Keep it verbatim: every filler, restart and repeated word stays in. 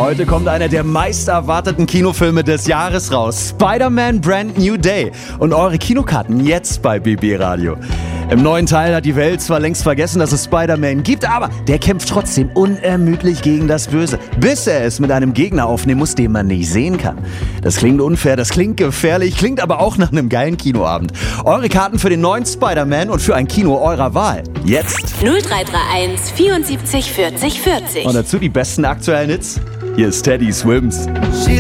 Heute kommt einer der meist erwarteten Kinofilme des Jahres raus. Spider-Man Brand New Day. Und eure Kinokarten jetzt bei B B Radio. Im neuen Teil hat die Welt zwar längst vergessen, dass es Spider-Man gibt, aber der kämpft trotzdem unermüdlich gegen das Böse, bis er es mit einem Gegner aufnehmen muss, den man nicht sehen kann. Das klingt unfair, das klingt gefährlich, klingt aber auch nach einem geilen Kinoabend. Eure Karten für den neuen Spider-Man und für ein Kino eurer Wahl. Jetzt. null drei drei eins vierundsiebzig vierzig vierzig. Und dazu die besten aktuellen Hits. Hier ist Teddy Swims.